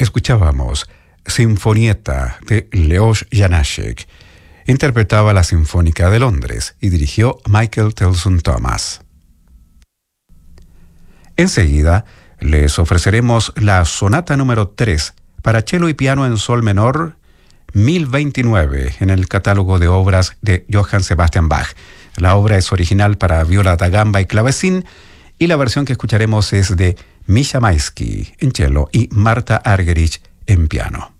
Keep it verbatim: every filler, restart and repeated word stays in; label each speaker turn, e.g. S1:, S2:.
S1: Escuchábamos Sinfonietta de Leos Janáček. Interpretaba la Sinfónica de Londres y dirigió Michael Tilson Thomas. Enseguida les ofreceremos la sonata número tres para cello y piano en sol menor mil veintinueve en el catálogo de obras de Johann Sebastian Bach. La obra es original para viola da gamba y clavecín y la versión que escucharemos es de Misha Maisky en cello y Marta Argerich en piano.